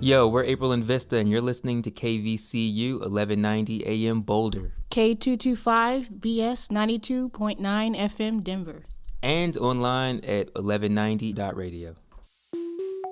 Yo, we're April and Vista, and you're listening to KVCU 1190 AM Boulder. K225BS 92.9 FM Denver. And online at 1190.radio.